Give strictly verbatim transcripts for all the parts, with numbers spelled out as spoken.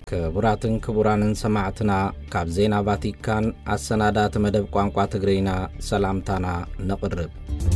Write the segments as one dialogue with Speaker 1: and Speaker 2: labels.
Speaker 1: كبراتن كبرانن سماعتنا كاب زينا فاتيكان السنادات مدب قوانقوا تغرينا سلامتانا نقرب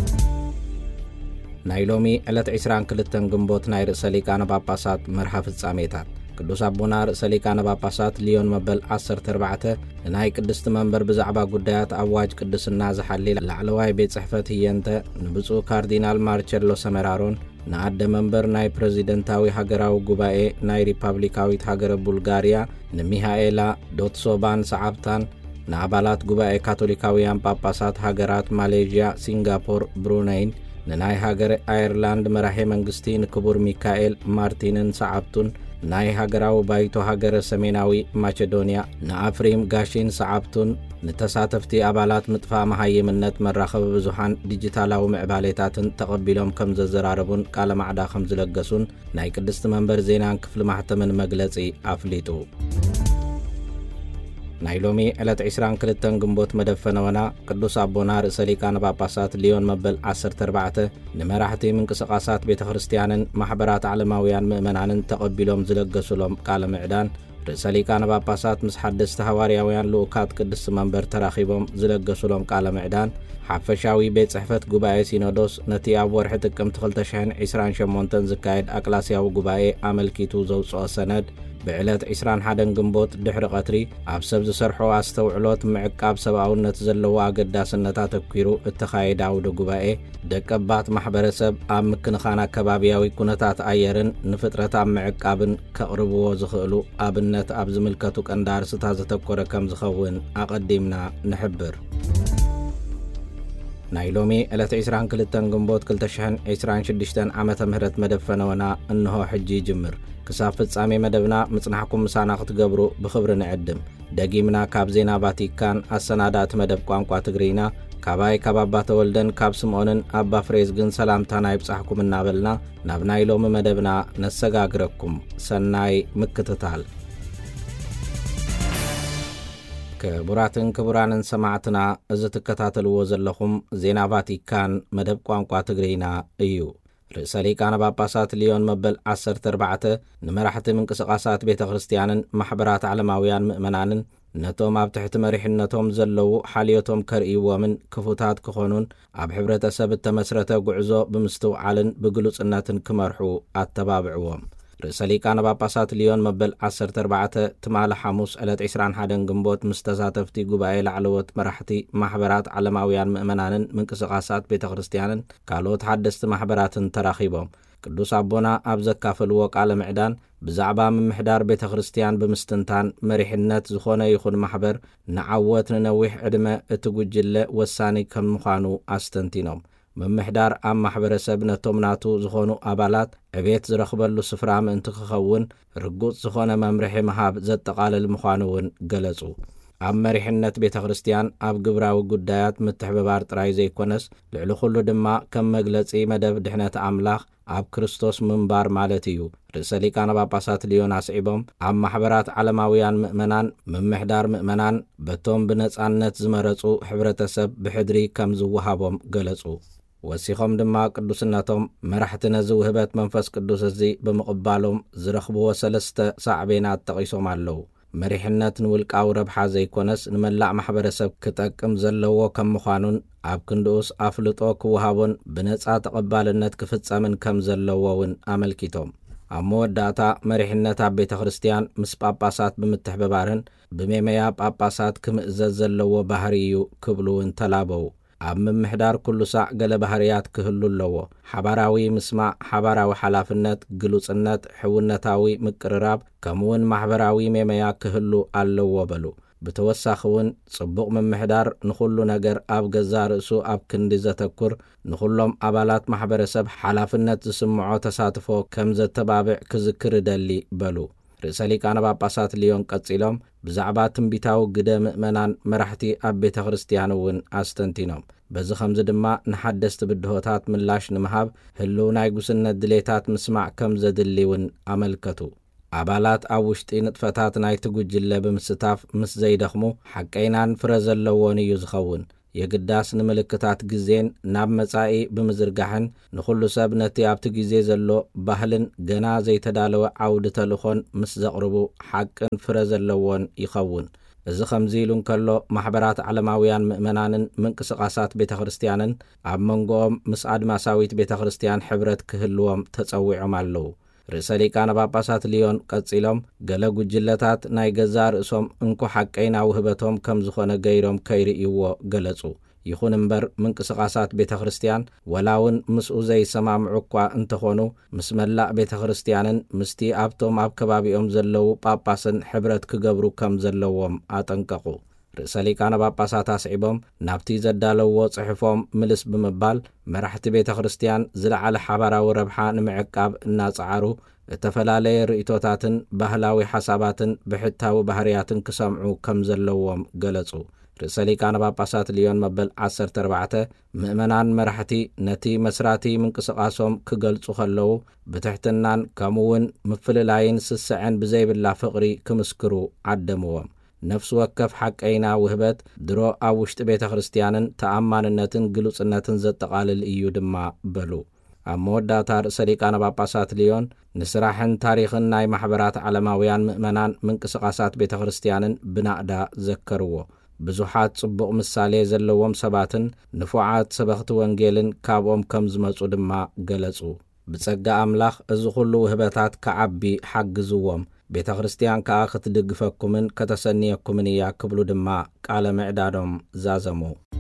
Speaker 1: نايلومي علت عسران كلتن قنبوت ناير سليكان باباسات مرحف الساميتات قدوس أبونا رساليكان باباسات ليون مبل عصر تربعته ناي قدست منبر بزعبا قديات أواج قدس الناز حليل لعلواي بيت صحفت هي انت نبسو كاردينال مارشلو سمرارون نعد منبر ناي بريزيدنتاوي هاجراو قبائي ناي ريبابليكاوي هاجر بلغاريا نميهائيلا دوت صوبان سعبتان نعبالات قبائي كاتوليكاويان باباسات هاجرات ماليزيا سنغابور برونين ناي هاجر ايرلاند مراحي منغستين كبور ميكائيل مارتينن سعبتون ناي هاجراو بايتو هاجر سميناوي ماچدونيا نافريم غاشين سعبتون نتساتفتي أبالات مطفى مهيمنت مراخب بزوحان ديجيتالاو معباليتاتن تقبلهم كم زراربون قال معدا خمز لقسون ناي قدست منبر زينان كفل محتمن مقلسي أفليتو نايلومي علت عسران كلتن قنبوت مدفنونا قدوس أبونا رساليكان باباسات ليون مبل عصر تربعته نمراحتي من قسقاسات بيت خريستيانن محبرات علماويان مؤمنانن تقبلهم زلقسولهم قال معدان رساليكان باباسات مسحدث هوارياويان لوكات قدس منبر تراخيبهم زلقسولهم قال معدان حفشاوي بيت صحفت قبائي سينودوس نتي أبور حتكم تخلتشهن عسران شمونتن زكايد أكلاسياو قبائي عمل كيتو زوصو سند بعلات عسران حدن قنبوت دحر قطري عبسب زسرحو استوعلوت معقاب سباون نتزلوا قداس النتا تبكيرو اتخايد عودو قبائي دكبات محبرسب ام مكنخانا كبابياوي كونتات ايرن نفترة ام معقابن كقربو زخلو ابنت ابز ملكتو كندار ستازتكور كم زخون اقدمنا نحبر نايلومي علت عسران كلتن قنبوت كلتشهن عسران شدشتن عمة مهرت مدفنونا انهو حجي جمر كسافت سامي مدبنا مصنحكم مسانا ختقبرو بخبر نعدم دقيمنا كاب زينا فاتيكان السنادات مدب قوانقوا تغرينا كاباي كابابا تولدن كاب سمونن أبا فريزغن سلامتانا يبصحكم النابلنا نابناي لوم مدبنا نسقاقركم سناي مكتتال كبراتن كبرانن سماعتنا ازت كتاتلو زلخم زينا فاتيكان مدب قوانقوا تغرينا ايو رساليكان باباسات ليون مبل عصر تربعته نمرحت من قسقاسات بيت خريستيانن محبرات علماويان مؤمنانن نتوم اب تحت مريحنتهم زلو حاليتهم كرئيو من كفوتات كخونون اب حبرة سبت تمسرته قعزو بمستوعلن بقلوصناتن كمرحو اتبابعوهم رساليكان باباسات ليون مبل عصر تربعته تمال حاموس علت عسران حدن قنبوت مستزاتفتي قبائي لعلوت مرحتي محبرات علماويان مؤمنانن من قسقاسات بيت خريستيانن كالوت حدست محبراتن تراخيبهم قدوس أبونا أبزك فالوق على معدان بزعبا من محدار بيت خريستيان بمستنتان مريحنات زخونة يخون محبر نعوت ننويح عدمة اتقوجل والساني كم مخانو أستنتينهم من محدار أم محبر سبنا تومناتو زخونو أبالات عبيت زرخبالو سفرام انتخخون رقوت زخونة ممرحي محاب زد تقال المخانوون قلزو أم مريحنات بيت خريستيان أب قبراو قدايات متحببار ترايزي كونس لعلو خلو دما كم مقلسي مدب دحنات أملاخ أب كريستوس منبار مالتيو رساليكان باباسات ليون عسعبهم أم محبرات علماويان مؤمنان من محدار مؤمنان بتوم بنصانت زمرصو حبرتسب بحدري كم زوهابهم قلصو وسيخم دما قدوسناتهم مرحتنا زوهبت منفس قدوس الزي بمقبالهم زرخبو سلسته صعبينات تقيسهم علو مريحنات نولقاو ربحا زيكونس نملع محبرسب كتقم زلو كم مخانون اب كندوس افلطو كوهابون بنصا تقبالنت كفصامن كم زلوون املكيتهم امو داتا مريحنات بيت خريستيان مس باباسات بمتحببارن بميميا باباسات كمئزز زلو بحريو كبلون تلابو اب محدار كل ساع قل بحريات كهلو اللو حباراوي مسمع حباراوي حلافنت قلوصنت حونتاوي مقرراب كمون محبراوي ميميا كهلو اللو بلو بتوساخون صبق من محدار نخلو نجر اب جزار سو اب كندي زتكر نخلهم ابالات محبرسب حلافنت سمعو تساتفو كم زتبابع كذكر دلي بلو رساليكان باباسات ليون قصيلهم بزعبات تنبيتاو قدام مؤمنان مرحتي اب بيت خريستيانون استنتينهم بزي خمز دما نحدست بدهوتات ملاش نمهاب هلو نايقوسنت دليتات مسمع كم زدليون عملكتو አባላት አውሽጢ ንጥፈታት ናይ ትጉጅለ በምስታፍ ምስ ዘይደኽሙ ሐቀይናን ፍረዘለዎን እዩ ዝኸውን የግዳስ ንምልክታት ግዜን ናብ መጻኢ ብምዝርጋሕን ንኹሉ ሰብ ነቲ ኣብቲ ግዜ ዘሎ ባህልን ገና ዘይተዳለወ ዓውዲ ተልኾን ምስ ዘቕርቡ ሓቅን ፍረ ዘለዎን ይኸውን። እዚ ከምዚ ኢሉ እንከሎ ማሕበራት ዓለማውያን ምእመናንን ምንቅስቓሳት ቤተ ክርስቲያንን ኣብ መንጎኦም ምስ ኣድማሳዊት ቤተ ክርስቲያን ሕብረት ክህልዎም ተጸዊዖም ኣለዉ። ርእሰ ሊቃነ ጳጳሳት ሊዮን ቀጺሎም ገለ ጉጅለታት ናይ ገዛ ርእሶም እንኩ ሓቀይና ውህበቶም ከም ዝኾነ ገይሮም ከይርእይዎ ገለጹ። ይኹን እምበር ምንቅስቓሳት ቤተ ክርስቲያን ወላውን ምስኡ ዘይሰማምዑ እኳ እንተኾኑ ምስ መላእ ቤተ ክርስቲያንን ምስቲ ኣብቶም ኣብ ከባቢኦም ዘለዉ ጳጳስን ሕብረት ክገብሩ ከም ዘለዎም አጠንቀቑ። ርእሰ ሊቃነ ጳጳሳት ኣስዒቦም ናብቲ ዘዳለዎ ጽሕፎም ምልስ ብምባል መራሕቲ ቤተ ክርስቲያን ዝለዓለ ሓባራዊ ረብሓ ንምዕቃብ እናጸዓሩ እተፈላለየ ርእቶታትን ባህላዊ ሓሳባትን ብሕታዊ ባህርያትን ክሰምዑ ከም ዘለዎም ገለጹ። ርእሰ ሊቃነ ጳጳሳት ሊዮን መበል ዓሰርተ ኣርባዕተ ምእመናን መራሕቲ ነቲ መስራቲ ምንቅስቓሶም ክገልጹ ከለዉ ብትሕትናን ከምኡውን ምፍልላይን ስስዕን ብዘይብላ ፍቕሪ ክምስክሩ ዓደምዎም። ነፍሲ ወከፍ ሓቀይና ውህበት ድሮ ኣብ ውሽጢ ቤተ ክርስቲያንን ተኣማንነትን ግሉጽነትን ዘጠቓልል እዩ ድማ በሉ። ኣብ መወዳእታ ርእሰ ሊቃነ ጳጳሳት ሊዮን ንስራሕን ታሪኽን ናይ ማሕበራት ዓለማውያን ምእመናን ምንቅስቓሳት ቤተ ክርስቲያንን ብናእዳ ዘከርዎ። ብዙሓት ጽቡቕ ምሳሌ ዘለዎም ሰባትን ንፉዓት ሰበኽቲ ወንጌልን ካብኦም ከም ዝመጹ ድማ ገለጹ። ብጸጋ ኣምላኽ እዚ ኹሉ ውህበታት ከዓቢ ሓግዝዎም፣ ቤተ ክርስቲያን ከዓ ክትድግፈኩምን ከተሰኒየኩምን እያ ክብሉ ድማ ቃለ ምዕዳዶም ዛዘሙ።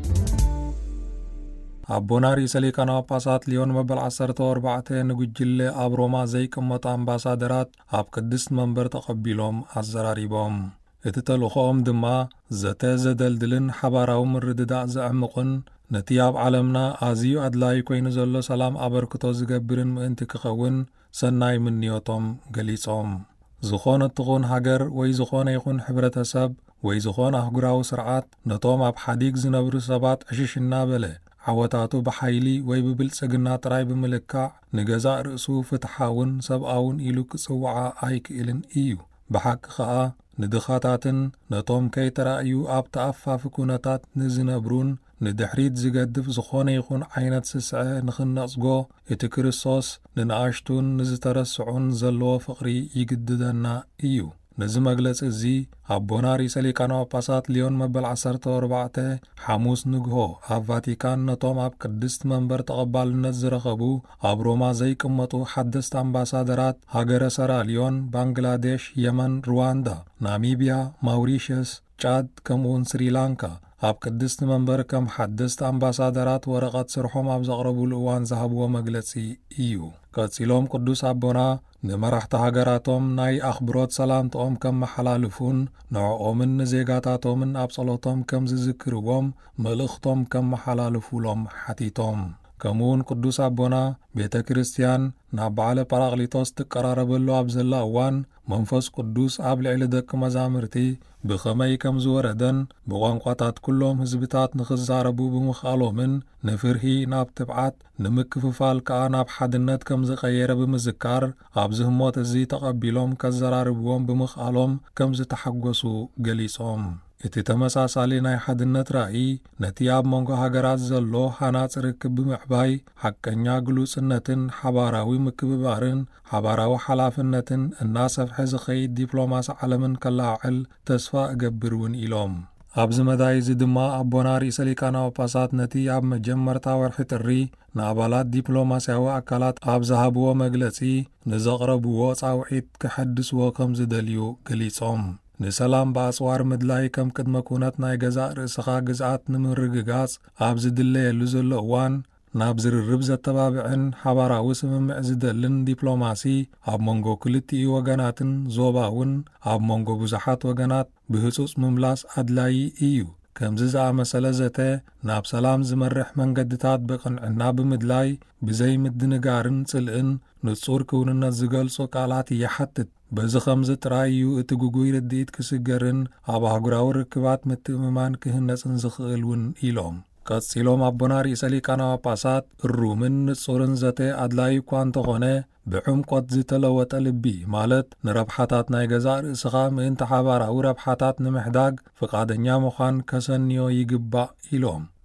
Speaker 2: አቦና ርእሰ ሊቃነ ጳጳሳት ሊዮን መበል ዓሰርተ ኣርባዕተ ንጉጅለ ኣብ ሮማ ዘይቅመጡ ኣምባሳደራት ኣብ ቅድስት መንበር ተቐቢሎም ኣዘራሪቦም። እቲ ተልእኾኦም ድማ ዘተ ዘደልድልን ሓባራዊ ምርድዳእ ዘዕምቑን ነቲ ኣብ ዓለምና ኣዝዩ ኣድላይ ኮይኑ ዘሎ ሰላም ኣበርክቶ ዝገብርን ምእንቲ ክኸውን ሰናይ ምንዮቶም ገሊጾም። ዝኾነ እትኹን ሃገር ወይ ዝኾነ ይኹን ሕብረተሰብ ወይ ዝኾነ ኣህጉራዊ ስርዓት ነቶም ኣብ ሓዲግ ዝነብሩ ሰባት ዕሽሽና በለ ዓወታቱ ብሓይሊ ወይ ብብልጽግና ጥራይ ብምልካዕ ንገዛእ ርእሱ ፍትሓውን ሰብኣውን ኢሉ ክጽውዓ ኣይክእልን እዩ። ብሓቂ ከዓ ንድኻታትን ነቶም ከይተራእዩ ኣብ ተኣፋፊ ኩነታት ንዝነብሩን ንድሕሪት ዝገድፍ ዝኾነ ይኹን ዓይነት ስስዐ ንኽነጽጎ እቲ ክርስቶስ ንንኣሽቱን ንዝተረስዑን ዘለዎ ፍቕሪ ይግድደና እዩ። ነዚ መግለጺ እዚ ኣቦና ርእሰ ሊቃነ ጳጳሳት ሊዮን መበል ዓሰርተ ኣርባዕተ ሐሙስ ንግሆ ኣብ ቫቲካን ነቶም ኣብ ቅድስት መንበር ተቐባልነት ዝረኸቡ ኣብ ሮማ ዘይቅመጡ ሓደስቲ ኣምባሳደራት ሃገረ ሰራሊዮን፣ ባንግላዴሽ፣ የመን፣ ሩዋንዳ፣ ናሚብያ፣ ማውሪሽስ፣ ጫድ ከምኡውን ስሪላንካ ኣብ ቅድስት መንበር ከም ሓደስቲ ኣምባሳደራት ወረቐት ስርሖም ኣብ ዘቕረቡሉ እዋን ዝሃብዎ መግለጺ እዩ። ቀጺሎም ቅዱስ ኣቦና ንመራሕቲ ሃገራቶም ናይ ኣኽብሮት ሰላምቶኦም ከም መሓላልፉን ንዕኦምን ንዜጋታቶምን ኣብ ጸሎቶም ከም ዝዝክርዎም መልእኽቶም ከም መሓላልፉሎም ሓቲቶም። ከምኡውን ቅዱስ ኣቦና ቤተ ክርስቲያን ናብ በዓለ ጳራቅሊጦስ ትቀራረበሉ ኣብ ዘላ እዋን መንፈስ ቅዱስ ኣብ ልዕሊ ደቂ መዛሙርቲ ብኸመይ ከም ዝወረደን ብቋንቋታት ኩሎም ህዝብታት ንኽዛረቡ ብምኽኣሎምን ንፍርሂ ናብ ትብዓት ንምክፍፋል ከዓ ናብ ሓድነት ከም ዝቐየረ ብምዝካር ኣብዚ ህሞት እዚ ተቐቢሎም ከዘራርብዎም ብምኽኣሎም ከም ዝተሓጐሱ ገሊጾም። እቲ ተመሳሳሊ ናይ ሓድነት ራእይ ነቲ ኣብ መንጎ ሃገራት ዘሎ ሃናጽ ርክብ ብምዕባይ ሓቀኛ ግሉጽነትን ሓባራዊ ምክብባርን ሓባራዊ ሓላፍነትን እናሰፍሐ ዝኸይድ ዲፕሎማሲ ዓለምን ከላዕል ተስፋ እገብር እውን ኢሎም። ኣብዚ መዳይ እዚ ድማ ኣቦና ርእሰ ሊቃነ ጳጳሳት ነቲ ኣብ መጀመርታ ወርሒ ጥሪ ንኣባላት ዲፕሎማስያዊ ኣካላት ኣብ ዝሃብዎ መግለጺ ንዘቕረብዎ ጻውዒት ክሐድስዎ ከም ዝደልዩ ገሊጾም። ንሰላም በኣጽዋር ምድላይ ከም ቅድመ ኩነት ናይ ገዛእ ርእስኻ ግዝኣት ንምርግጋጽ ኣብ ዝድለየሉ ዘሎ እዋን ናብ ዝርርብ ዘተባብዕን ሓባራዊ ስምምዕ ዝደልን ዲፕሎማሲ ኣብ መንጎ ክልቲኡ ወገናትን ዞባውን ኣብ መንጎ ብዙሓት ወገናት ብህጹጽ ምምላስ ኣድላይ እዩ። ከምዚ ዝኣመሰለ ዘተ ናብ ሰላም ዝመርሕ መንገድታት ብቕንዕና ብምድላይ ብዘይ ምድንጋርን ጽልእን ንጹር ክውንነት ዝገልጹ ቃላት ይሓትት። በዚ ከምዚ ጥራይ እዩ እቲ ጉጉይ ርድኢት ክስገርን ኣብ ኣህጉራዊ ርክባት ምትእምማን ክህነጽን ዝኽእል እውን ኢሎም። ቀጺሎም ኣቦና ርእሰ ሊቃነ ጳጳሳት እሩምን ንጹርን ዘተ ኣድላይ እኳ እንተኾነ ብዕምቆት ዝተለወጠ ልቢ ማለት ንረብሓታት ናይ ገዛእ ርእስኻ ምእንቲ ሓባራዊ ረብሓታት ንምሕዳግ ፍቓደኛ ምዃን ከሰንዮ ይግባእ ኢሎም።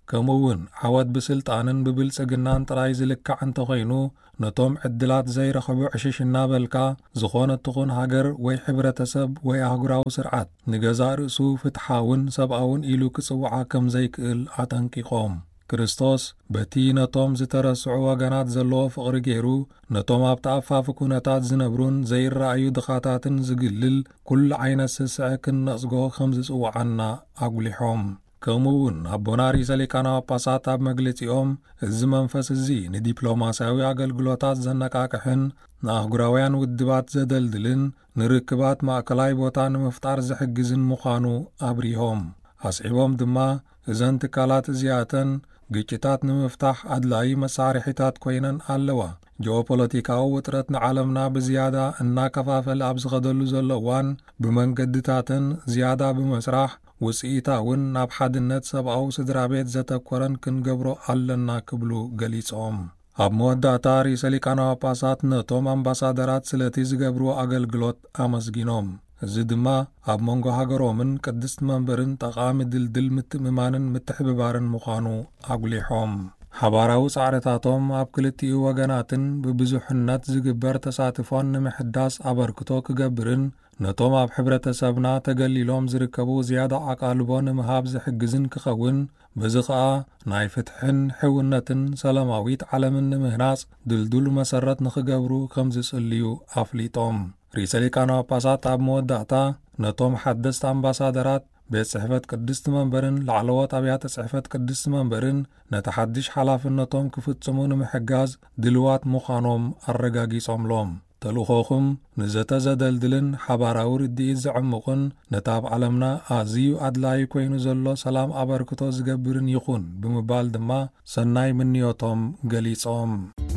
Speaker 2: ከምኡውን ዓወት ብስልጣንን ብብልጽግናን ጥራይ ዝልክዕ እንተኾይኑ ነቶም ዕድላት ዘይረኸቡ ዕሽሽ እናበልካ ዝኾነ ትኹን ሃገር ወይ ሕብረተሰብ ወይ ኣህጉራዊ ስርዓት ንገዛ ርእሱ ፍትሓውን ሰብኣውን ኢሉ ክጽውዓ ከም ዘይክእል ኣጠንቂቖም። ክርስቶስ በቲ ነቶም ዝተረስዑ ወገናት ዘለዎ ፍቕሪ ገይሩ ነቶም ኣብቲ ኣፋፍ ኩነታት ዝነብሩን ዘይረኣዩ ድኻታትን ዝግልል ኩሉ ዓይነት ስስዕ ክንነጽጎ ከም ዝጽውዓና ኣጉሊሖም። ከምኡውን ኣቦና ርእሰ ሊቃነ ጳጳሳት ኣብ መግለጺኦም እዚ መንፈስ እዚ ንዲፕሎማስያዊ ኣገልግሎታት ዘነቃቅሕን ንኣህጉራውያን ውድባት ዘደልድልን ንርክባት ማእከላይ ቦታ ንምፍጣር ዝሕግዝን ምዃኑ ኣብሪሆም። ኣስዒቦም ድማ እዘን ትካላት እዚኣተን ግጭታት ንምፍታሕ ኣድላይ መሳርሒታት ኮይነን ኣለዋ። ጂኦፖለቲካዊ ውጥረት ንዓለምና ብዝያዳ እናከፋፈለ ኣብ ዝኸደሉ ዘሎ እዋን ብመንገድታትን ዝያዳ ብምስራሕ ውፅኢታውን ናብ ሓድነት ሰብኣዊ ስድራ ቤት ዘተኮረን ክንገብሮ ኣለና ክብሉ ገሊጾም። ኣብ መወዳእታ ርእሰ ሊቃነ ጳጳሳት ነቶም ኣምባሳደራት ስለቲ ዝገብሩ ኣገልግሎት ኣመስጊኖም። እዚ ድማ ኣብ መንጎ ሃገሮምን ቅድስት መንበርን ጠቓሚ ድልድል ምትእምማንን ምትሕብባርን ምዃኑ ኣጉሊሖም። ሓባራዊ ጻዕርታቶም ኣብ ክልቲኡ ወገናትን ብብዙሕነት ዝግበር ተሳትፎን ንምሕዳስ ኣበርክቶ ክገብርን ነቶም ኣብ ሕብረተሰብና ተገሊሎም ዝርከቡ ዝያዳ ኣቃልቦ ንምሃብ ዝሕግዝን ክኸውን በዚ ኸኣ ናይ ፍትሕን ሕውነትን ሰላማዊት ዓለምን ንምህናጽ ድልዱል መሰረት ንኽገብሩ ከም ዝጽልዩ ኣፍሊጦም። ርእሰ ሊቃነ ጳጳሳት ኣብ መወዳእታ ነቶም ሓደስቲ ኣምባሳደራት ቤት ጽሕፈት ቅድስቲ መንበርን ላዕለዎት ኣብያተ ጽሕፈት ቅድስቲ መንበርን ነቲ ሓድሽ ሓላፍነቶም ክፍጽሙ ንምሕጋዝ ድልዋት ምዃኖም ኣረጋጊጾምሎም። ተልእኾኹም ንዘተዘደልድልን ሓባራዊ ርድኢት ዘዕምቑን ነቲ ኣብ ዓለምና ኣዝዩ ኣድላይ ኮይኑ ዘሎ ሰላም ኣበርክቶ ዝገብርን ይኹን ብምባል ድማ ሰናይ ምንዮቶም ገሊጾም።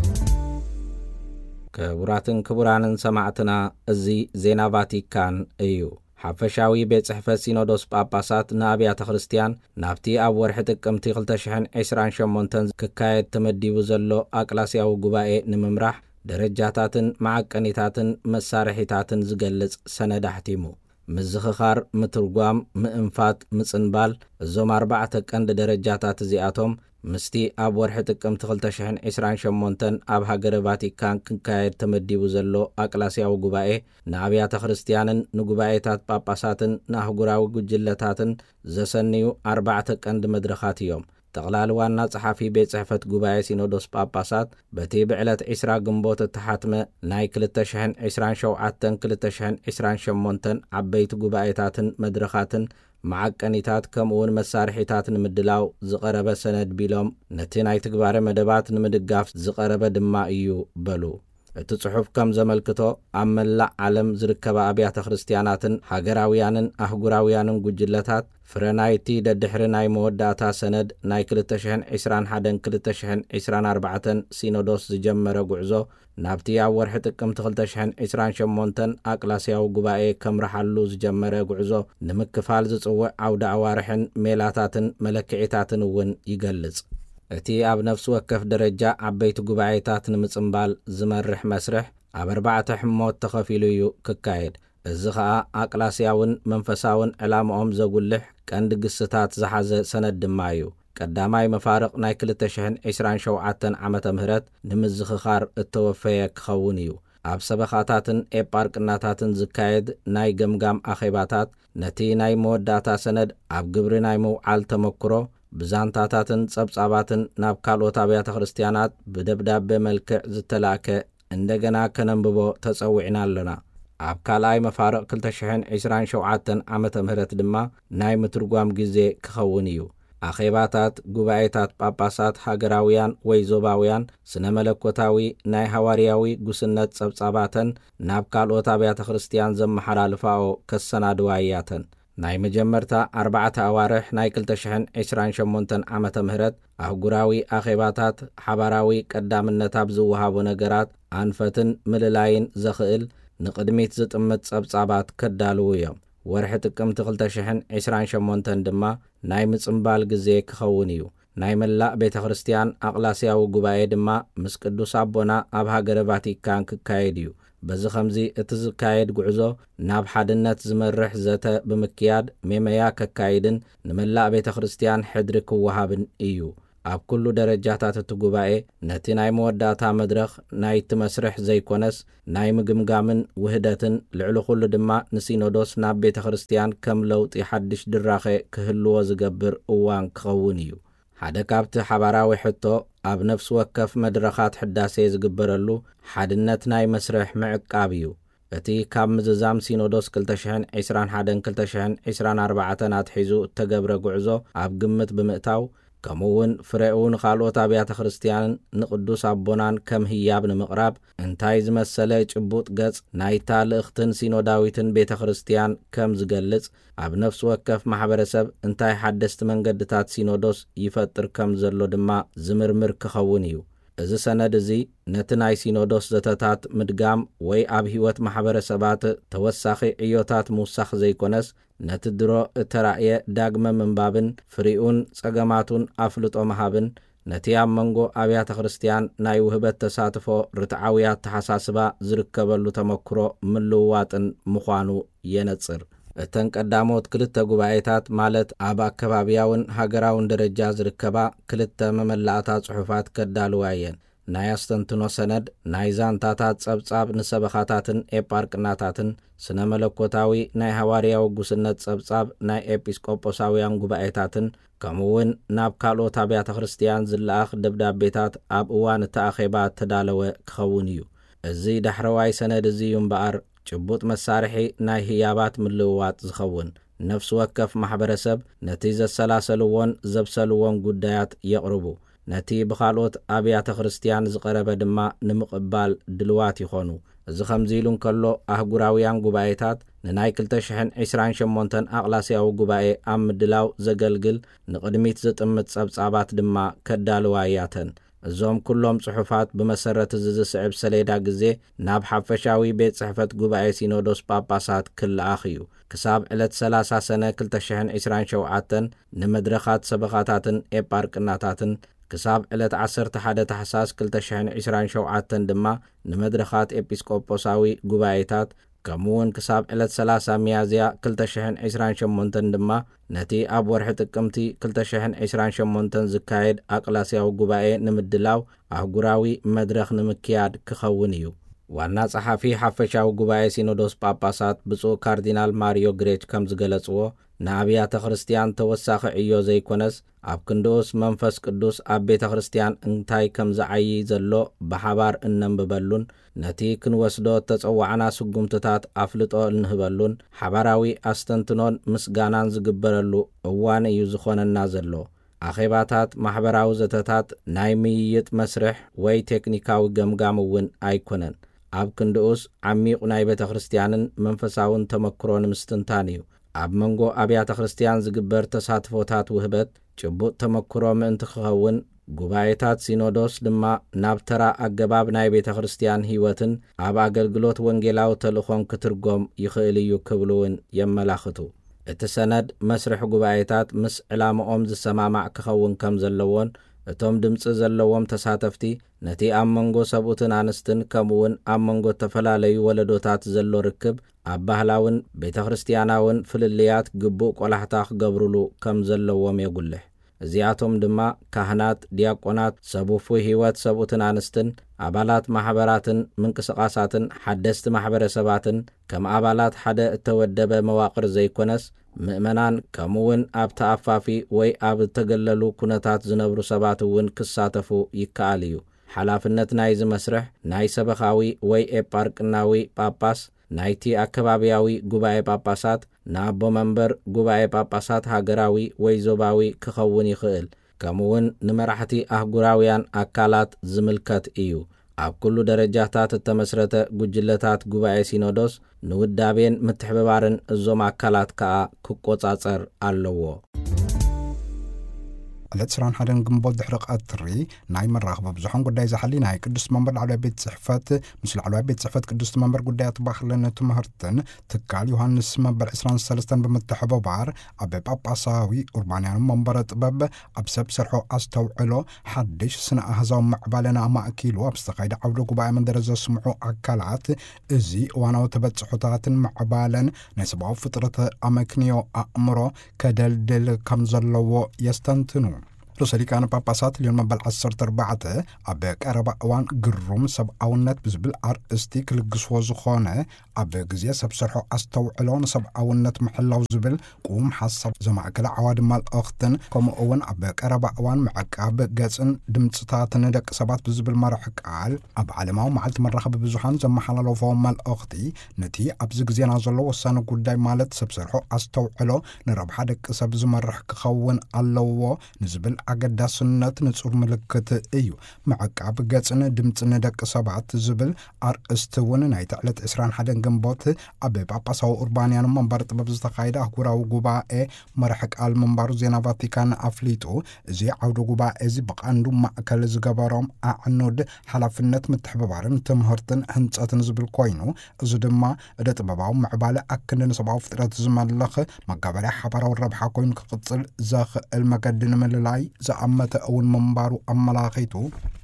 Speaker 1: ክቡራትን ክቡራንን ሰማዕትና እዚ ዜና ቫቲካን እዩ። ሓፈሻዊ ቤት ጽሕፈት ሲኖዶስ ጳጳሳት ንኣብያተ ክርስቲያን ናብቲ ኣብ ወርሒ ጥቅምቲ ክልተ ሽሕን ዒስራን ሸሞንተን ክካየድ ተመዲቡ ዘሎ ኣቅላስያዊ ጉባኤ ንምምራሕ ደረጃታትን ማዕቀኒታትን መሳርሒታትን ዝገልጽ ሰነድ ኣሕቲሙ። ምዝኽኻር፣ ምትርጓም፣ ምእንፋት፣ ምጽንባል እዞም ኣርባዕተ ቀንዲ ደረጃታት እዚኣቶም ምስቲ ኣብ ወርሒ ጥቅምቲ ክልተ ሽሕን ዒስራን ሸሞንተን ኣብ ሃገረ ቫቲካን ክካየድ ተመዲቡ ዘሎ ኣቅላስያዊ ጉባኤ ንኣብያተ ክርስቲያንን ንጉባኤታት ጳጳሳትን ንኣህጉራዊ ጉጅለታትን ዘሰንዩ ኣርባዕተ ቀንዲ መድረኻት እዮም። ጠቕላሊ ዋና ጸሓፊ ቤት ጽሕፈት ጉባኤ ሲኖዶስ ጳጳሳት በቲ ብዕለት ዒስራ ግንቦት እተሓትመ ናይ ክልተ ሽሕን ዒስራን ሸውዓተን ክልተ ሽሕን ዒስራን ሸሞንተን ዓበይቲ ጉባኤታትን መድረኻትን ማዕቀኒታት ከምኡውን መሳርሒታት ንምድላው ዝቐረበ ሰነድ ቢሎም ነቲ ናይ ትግባረ መደባት ንምድጋፍ ዝቐረበ ድማ እዩ በሉ። እቲ ጽሑፍ ከም ዘመልክቶ ኣብ መላእ ዓለም ዝርከባ ኣብያተ ክርስቲያናትን ሃገራውያንን ኣህጉራውያንን ጉጅለታት ፍረናይቲ ደድሕሪ ናይ መወዳእታ ሰነድ ናይ ክልተ ሽሕን ዒስራን ሓደን ክልተ ሽሕን ዒስራን ኣርባዕተን ሲኖዶስ ዝጀመረ ጉዕዞ ናብቲ ኣብ ወርሒ ጥቅምቲ ክልተ ሽሕን ዒስራን ሸሞንተን ኣቅላስያዊ ጉባኤ ከምርሓሉ ዝጀመረ ጉዕዞ ንምክፋል ዝጽውዕ ዓውደ ኣዋርሕን ሜላታትን መለክዒታትን እውን ይገልጽ። እቲ ኣብ ነፍሲ ወከፍ ደረጃ ዓበይቲ ጉባኤታት ንምጽምባል ዝመርሕ መስርሕ ኣብ ኣርባዕተ ሕሞት ተኸፊሉ እዩ ክካየድ። እዚ ኸኣ ኣቅላስያውን መንፈሳውን ዕላምኦም ዘጉልሕ ቀንዲ ግስታት ዝሓዘ ሰነድ ድማ እዩ። ቀዳማይ መፋርቕ ናይ ክልተ ሽሕን ዒስራን ሸውዓተን ዓመተ ምህረት ንምዝኽኻር እተወፈየ ክኸውን እዩ። ኣብ ሰበኻታትን ኤጳርቅናታትን ዝካየድ ናይ ገምጋም ኣኼባታት ነቲ ናይ መወዳእታ ሰነድ ኣብ ግብሪ ናይ ምውዓል ተመክሮ ብዛንታታትን ጸብጻባትን ናብ ካልኦት ኣብያተ ክርስቲያናት ብደብዳቤ መልክዕ ዝተላከ እንደገና ከነንብቦ ተጸዊዕና ኣለና። ኣብ ካልኣይ መፋርቕ ክልተ ሽሕን ዒስራን ሸውዓተን ዓመተ ምህረት ድማ ናይ ምትርጓም ጊዜ ክኸውን እዩ። ኣኼባታት ጉባኤታት ጳጳሳት ሃገራውያን ወይ ዞባውያን ስነ መለኮታዊ ናይ ሃዋርያዊ ጉስነት ጸብጻባተን ናብ ካልኦት ኣብያተ ክርስቲያን ዘመሓላልፋኦ ከሰናድዋ እያተን። ናይ መጀመርታ ኣርባዕተ ኣዋርሕ ናይ ክልተ ሽሕን ዒስራን ሸሞንተን ዓመተ ምህረት ኣህጉራዊ ኣኼባታት ሓባራዊ ቀዳምነት ኣብ ዝወሃቡ ነገራት ኣንፈትን ምልላይን ዘኽእል ንቕድሚት ዝጥምት ጸብጻባት ከዳልዉ እዮም። ወርሒ ጥቅምቲ ክልተ ሽሕን ዒስራን ሸሞንተን ድማ ናይ ምጽምባል ጊዜ ክኸውን እዩ። ናይ መላእ ቤተ ክርስቲያን ኣቕላስያዊ ጉባኤ ድማ ምስ ቅዱስ ኣቦና ኣብ ሃገረ ቫቲካን ክካየድ እዩ። በዚ ኸምዚ እቲ ዝካየድ ጉዕዞ ናብ ሓድነት ዝመርሕ ዘተ ብምክያድ ሜመያ ከካይድን ንመላእ ቤተ ክርስቲያን ሕድሪ ክወሃብን እዩ። ኣብ ኩሉ ደረጃታት እቲ ጉባኤ ነቲ ናይ መወዳእታ መድረኽ ናይቲ መስርሕ ዘይኮነስ ናይ ምግምጋምን ውህደትን ልዕሊ ኩሉ ድማ ንሲኖዶስ ናብ ቤተ ክርስቲያን ከም ለውጢ ሓድሽ ድራኸ ክህልዎ ዝገብር እዋን ክኸውን እዩ። ሓደ ካብቲ ሓባራዊ ሕቶ ኣብ ነፍሲ ወከፍ መድረኻት ሕዳሴ ዝግበረሉ ሓድነት ናይ መስርሕ ምዕቃብ እዩ። እቲ ካብ ምዝዛም ሲኖዶስ ክልተ ሽሕን ዒስራን ሓደን ክልተ ሽሕን ዒስራን ኣርባዕተን ኣትሒዙ እተገብረ ጉዕዞ ኣብ ግምት ብምእታው ከምኡውን ፍሬኡን ካልኦት ኣብያተ ክርስቲያንን ንቅዱስ ኣቦናን ከም ህያብ ንምቕራብ እንታይ ዝመሰለ ጭቡጥ ገጽ ናይታ ልእኽትን ሲኖዳዊትን ቤተ ክርስቲያን ከም ዝገልጽ ኣብ ነፍሲ ወከፍ ማሕበረሰብ እንታይ ሓደስቲ መንገድታት ሲኖዶስ ይፈጥር ከም ዘሎ ድማ ዝምርምር ክኸውን እዩ። እዚ ሰነድ እዚ ነቲ ናይ ሲኖዶስ ዘተታት ምድጋም ወይ ኣብ ህይወት ማሕበረሰባት ተወሳኺ ዕዮታት ምውሳኽ ዘይኮነስ ነቲ ድሮ እተራእየ ዳግመ ምንባብን ፍሪኡን ጸገማቱን ኣፍልጦ መሃብን ነቲ ኣብ መንጎ ኣብያተ ክርስቲያን ናይ ውህበት ተሳትፎ ርትዓውያት ተሓሳስባ ዝርከበሉ ተመክሮ ምልውዋጥን ምዃኑ የነጽር። እተን ቀዳሞት ክልተ ጉባኤታት ማለት ኣብ ኣከባቢያውን ሃገራውን ደረጃ ዝርከባ ክልተ መመላእታ ጽሑፋት ከዳልዋ እየን። ናይ ኣስተንትኖ ሰነድ ናይ ዛንታታት ጸብጻብ ንሰበኻታትን ኤጳርቅናታትን ስነ መለኮታዊ ናይ ሃዋርያዊ ጉስነት ጸብጻብ ናይ ኤጲስቆጶሳውያን ጉባኤታትን ከምኡውን ናብ ካልኦት ኣብያተ ክርስቲያን ዝለኣኽ ደብዳቤታት ኣብ እዋን እቲ ኣኼባ ተዳለወ ክኸውን እዩ። እዚ ዳሕረዋይ ሰነድ እዚ እምበኣር ጭቡጥ መሳርሒ ናይ ህያባት ምልውዋጥ ዝኸውን ነፍሲ ወከፍ ማሕበረሰብ ነቲ ዘሰላሰልዎን ዘብሰልዎን ጉዳያት የቕርቡ ነቲ ብኻልኦት ኣብያተ ክርስቲያን ዝቐረበ ድማ ንምቕባል ድልዋት ይኾኑ። እዚ ኸምዚ ኢሉ እንከሎ ኣህጉራውያን ጉባኤታት ንናይ ክልተ ሽሕን ዒስራን ሸሞንተን ኣቕላስያዊ ጉባኤ ኣብ ምድላው ዘገልግል ንቕድሚት ዝጥምት ጸብጻባት ድማ ከዳልዋ እያተን። እዞም ኩሎም ጽሑፋት ብመሰረት እዚ ዝስዕብ ሰሌዳ ግዜ ናብ ሓፈሻዊ ቤት ጽሕፈት ጉባኤ ሲኖዶስ ጳጳሳት ክልኣኽ እዩ። ክሳብ ዕለት ሰላሳ ሰነ ክልተ ሽሕን ዒስራን ሸውዓተን ንመድረኻት ሰበኻታትን ኤጳርቅናታትን ክሳብ ዕለት ዓሰርተ ሓደ ታሕሳስ ክልተ ሽሕን ዒስራን ሸውዓተን ድማ ንመድረኻት ኤጲስቆጶሳዊ ጉባኤታት ከምኡውን ክሳብ ዕለት ሰላሳ ሚያዝያ ክልተ ሽሕን ዒስራን ሸሞንተን ድማ ነቲ ኣብ ወርሒ ጥቅምቲ ክልተ ሽሕን ዒስራን ሸሞንተን ዝካየድ ኣቅላስያዊ ጉባኤ ንምድላው ኣህጉራዊ መድረኽ ንምክያድ ክኸውን እዩ። ዋና ጸሓፊ ሓፈሻዊ ጉባኤ ሲኖዶስ ጳጳሳት ብፁዕ ካርዲናል ማሪዮ ግሬች ከም ዝገለጽዎ ንኣብያተ ክርስቲያን ተወሳኺ ዕዮ ዘይኮነስ ኣብ ክንድኡስ መንፈስ ቅዱስ ኣብ ቤተ ክርስቲያን እንታይ ከም ዝዓዪ ዘሎ ብሓባር እነንብበሉን ነቲ ክንወስዶ ተጸዋዕና ስጉምትታት ኣፍልጦ እንህበሉን ሓባራዊ ኣስተንትኖን ምስጋናን ዝግበረሉ እዋን እዩ ዝኾነና ዘሎ። ኣኼባታት ማሕበራዊ ዘተታት ናይ ምይይጥ መስርሕ ወይ ቴክኒካዊ ገምጋም እውን ኣይኮነን። ኣብ ክንድኡስ ዓሚቕ ናይ ቤተ ክርስቲያንን መንፈሳውን ተመክሮን ምስትንታን እዩ። ኣብ መንጎ ኣብያተ ክርስቲያን ዝግበር ተሳትፎታት ውህበት ጭቡጥ ተመክሮ ምእንቲ ክኸውን ጉባኤታት ሲኖዶስ ድማ ናብ ተራ ኣገባብ ናይ ቤተ ክርስቲያን ህይወትን ኣብ ኣገልግሎት ወንጌላዊ ተልእኾን ክትርጎም ይኽእል እዩ ክብሉውን የመላኽቱ። እቲ ሰነድ መስርሕ ጉባኤታት ምስ ዕላምኦም ዝሰማማዕ ክኸውን ከም ዘለዎን እቶም ድምፂ ዘለዎም ተሳተፍቲ ነቲ ኣብ መንጎ ሰብኡትን ኣንስትን ከምኡውን ኣብ መንጎ ተፈላለዩ ወለዶታት ዘሎ ርክብ ኣብ ባህላውን ቤተ ክርስቲያናውን ፍልልያት ግቡእ ቆላሕታ ክገብሩሉ ከም ዘለዎም የጉልሕ። እዚኣቶም ድማ ካህናት፣ ዲያቆናት፣ ሰቡፉይ ህይወት ሰብኡትን ኣንስትን፣ ኣባላት ማሕበራትን ምንቅስቓሳትን ሓደስቲ ማሕበረሰባትን ከም ኣባላት ሓደ እተወደበ መዋቕር ዘይኮነስ ምእመናን ከምኡውን ኣብ ተኣፋፊ ወይ ኣብ ተገለሉ ኩነታት ዝነብሩ ሰባት እውን ክሳተፉ ይከኣል እዩ። ሓላፍነት ናይ ዝመስርሕ ናይ ሰበኻዊ ወይ ኤጳርቅናዊ ጳጳስ ናይቲ ኣከባቢያዊ ጉባኤ ጳጳሳት ንኣቦ መንበር ጉባኤ ጳጳሳት ሃገራዊ ወይ ዞባዊ ክኸውን ይኽእል። ከምኡውን ንመራሕቲ ኣህጉራውያን ኣካላት ዝምልከት እዩ። ኣብ ኩሉ ደረጃታት እተመስረተ ጉጅለታት ጉባኤ ሲኖዶስ ንውዳቤን ምትሕብባርን እዞም ኣካላት ከዓ ክቆጻጸር ኣለዎ።
Speaker 3: ዕለት عشرين واحد ግንቦት ድሕሪ ቀትሪ ናይ መራኸቢ ብዙሓን ጉዳይ ዝሓሊ ናይ ቅዱስ መንበር ላዕለዋይ ቤት ጽሕፈት ምስ ላዕለዋይ ቤት ጽሕፈት ቅዱስ መንበር ጉዳያት ባህልን ትምህርትን ትካል ዮሐንስ መበል عشرين وثلاثة ብምትሕብባር ኣብ ጳጳሳዊ ኡርባንያኑ መንበረ ጥበብ ኣብ ሰብ ሰርሖ ኣስተውዕሎ ሓድሽ ስነ ኣህዛዊ ምዕባለና ማእኪሉ ኣብ ዝተኻይደ ዓውደ ጉባኤ መንደረ ዘስምዑ ኣካላት እዚ ዋናው ተበጽሖታትን ምዕባለን ናይ ሰብኣዊ ፍጥረት ኣመክንዮ ኣእምሮ ከደልድል ከም ዘለዎ የስተንትኑ ርዕሰ ሊቃነ ጳጳሳት ሊዮን መበል عشرة أربعة ኣብ ቀረባ እዋን ግሩም ሰብኣውነት ብዝብል ኣርእስቲ ክልግስዎ ዝኾነ ኣብ ግዜ ሰብ ሰርሖ ኣስተውዕሎ ንሰብኣውነት ምሕላው ዝብል ቁም ሓሳብ ዘማእከለ ዓዋዲ መልእኽትን ከምኡ'ውን ኣብ ቀረባ እዋን ምዕቃብ ገጽን ድምፅታትን ደቂ ሰባት ብዝብል መርሕ ቃል ኣብ ዓለማዊ መዓልቲ መራኸቢ ብዙሓን ዘመሓላለፎ መልእኽቲ ነቲ ኣብዚ ግዜና ዘሎ ወሳኒ ጉዳይ ማለት ሰብ ሰርሖ ኣስተውዕሎ ንረብሓ ደቂ ሰብ ዝመርሕ ክኸውን ኣለዎ ንዝብል ኣገዳስነት ንጹር ምልክት እዩ ምዕቃብ ገጽን ድምፅን ደቂ ሰባት ዝብል ኣርእስቲ እውን ናይ ዕለት عشرين واحد ግንቦት ኣብ ጳጳሳዊ ኡርባንያኑ መንበር ጥበብ ዝተኻየደ ኣህጉራዊ ጉባኤ መርሕ ቃል መንበሩ ዜና ቫቲካን ኣፍሊጡ እዚ ዓውደ ጉባኤ እዚ ብቐንዱ ማእከል ዝገበሮም ኣዕኑድ ሓላፍነት ምትሕብባርን ትምህርትን ህንፀትን ዝብል ኮይኑ እዚ ድማ እደ ጥበባዊ ምዕባለ ኣክንዲ ንሰብኣዊ ፍጥረት ዝመልኽ መጋበርያ ሓባራዊ ረብሓ ኮይኑ ክቕፅል ዘኽእል መገዲ ንምልላይ ዝኣመተ እውን መንበሩ ኣመላኺቱ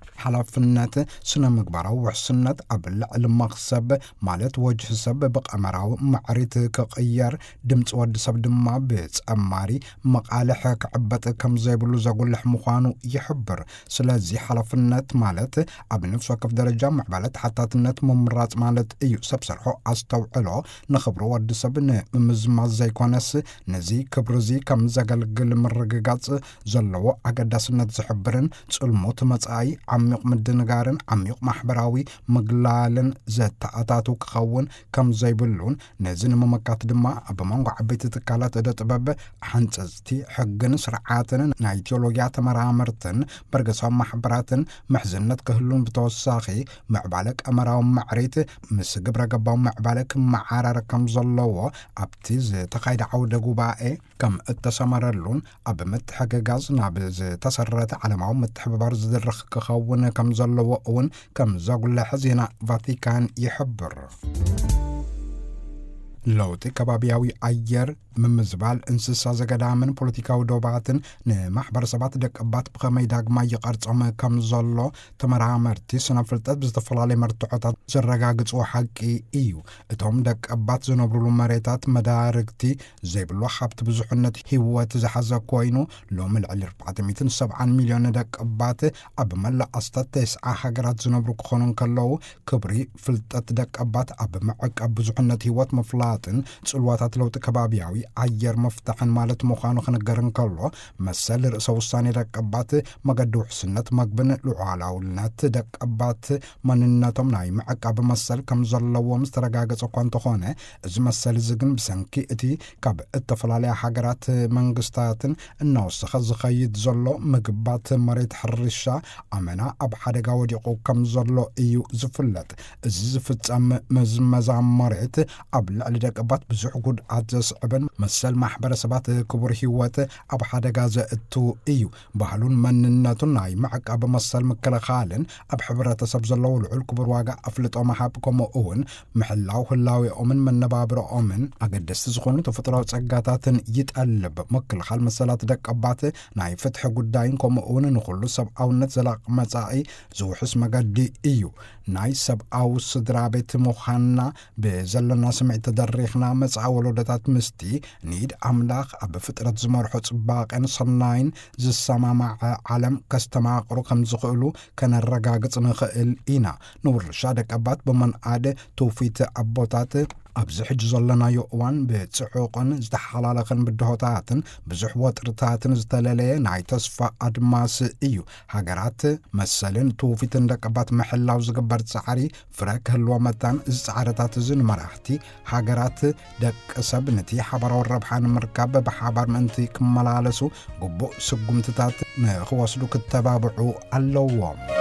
Speaker 3: ሓላፍነት ስነ ምግባራዊ ውሕስነት ኣብ ልዕሊ መኽሰብ ማለት ወጅህ ሰብ ብቐመራዊ ማዕሪት ክቕየር ድምፂ ወዲ ሰብ ድማ ብጸማሪ መቃልሕ ክዕበጥ ከም ዘይብሉ ዘጉልሕ ምዃኑ ይሕብር ስለዚ ሓላፍነት ማለት ኣብ ነፍሲ ወከፍ ደረጃ ምዕባለት ሓታትነት ምምራጽ ማለት እዩ ሰብ ሰርሖ ኣስተውዕሎ ንኽብሪ ወዲ ሰብ ንምዝማዝ ዘይኮነስ ነዚ ክብሪ እዚ ከም ዘገልግል ምርግጋጽ ዘለዎ ኣገዳስነት ዝሕብርን ጽልሞት መጻኢ عميق مدنگارن عميق محبراوي مغلالن زتاعتاتو كخون كم زيبلون نزن ممكات دما بمانغو عبيت تكالات ادا طبب حنصتي حقن سرعاتن ناي تيولوجيا تمرامرتن برغسا محبراتن محزنت كهلون بتوساخي معبالك امراو معريت مس غبر غباو معبالك معارر كم زلو ابتي تقايد عوده غباء كم التسمرلون اب متحققاز نابز تسرت على معو متحببار زدرخ كخون كم زلو اون كم زاقل حزينا فاتيكان يحبر لوتي كبابياوي أير من مزبال انسسا زغدامن بوليتيكاو دوباتن نمحبر سبات دقبات بخمي داقما يقرص أما كم زلو تمرامرتي سنفلتت بزدفلالي مرتوحتات زرقاقص وحقي إيو اتهم دقبات زنبرلو مريتات مداركتي زيبلو حابت بزحنة هيوات زحزا كوينو لو من العلي أربعمية وسبعة مليون دقبات أب ملا أستا تسعة حقرات زنبرو كخونن كلو كبري فلتت دقبات أب معك أب بزحنة هيوات مفلات ጽልዋታት ለውጥ ከባቢያዊ አየር መፍታሕን ማለት መዃኑ ከነገርን ከሎ መሰል ርእሰ ውሳኔ ደቀባት መገድ ውሕስነት መግብን ሉዓላውነት ደቀባት ማንነቶም ናይ መዕቃብ መሰል ከም ዘለዎም ዝተረጋገጸ እኳ እንተኾነ እዚ መሰል ዝግን ብሰንኪ እቲ ካብ እተፈላለየ ሃገራት መንግስታትን እናወሰኸ ዝኸይድ ዘሎ ምግባት መሬት ሕርሻ ኣመና ኣብ ሓደጋ ወዲቑ ከም ዘሎ እዩ ዝፍለጥ እዚ ዝፍጸም መዝመዛ መሬት ኣብ ልዕሊ ደቀባት ብዙሕ ጉድኣት ዘስዕብን መሰል ማሕበረሰባት ክቡር ህይወት ኣብ ሓደጋ ዘእቱ እዩ ባህሉን መንነቱን ናይ መዕቃብ መሰል ምክልኻልን ኣብ ሕብረተሰብ ዘለዎ ልዑል ክቡር ዋጋ ኣፍልጦ መሃብ ከምኡ'ውን ምሕላው ህላዊኦምን መነባብሮኦምን ኣገደስቲ ዝኾኑ ተፈጥሮኣዊ ጸጋታትን ይጠልብ ምክልኻል መሰላት ደቀባት ናይ ፍትሒ ጉዳይን ከምኡ'ውን ንኹሉ ሰብኣውነት ዘላቕ መጻኢ ዝውሕስ መገዲ እዩ ናይ ሰብኣዊ ስድራ ቤት ምዃንና ብዘለና ስምዒት ተደሪኽና መጽዓ ወለዶታት ምስቲ ኒድ ኣምላኽ ኣብ ፍጥረት ዝመርሖ ጽባቐን ሰናይን ዝሰማማዕ ዓለም ከስተማቕሩ ከም ዝኽእሉ ከነረጋግጽ ንኽእል ኢና ንውርሻ ደቀባት ብመንኣድ ትውፊት ኣቦታት ኣብዚ ሕጂ ዘለናዮ እዋን ብጽዑቕን ዝተሓላለኸን ብድሆታትን ብዙሕ ወጥርታትን ዝተለለየ ናይ ተስፋ ኣድማስ እዩ ሃገራት መሰልን ትውፊትን ደቀባት ምሕላው ዝግበር ጻዕሪ ፍረ ክህልዎ መጣን እዚ ጻዕርታት እዚ ንመራሕቲ ሃገራት ደቂ ሰብ ነቲ ሓባራዊ ረብሓ ንምርካብ ብሓባር ምእንቲ ክመላለሱ ግቡእ ስጉምትታት ንኽወስዱ ክተባብዑ ኣለዎም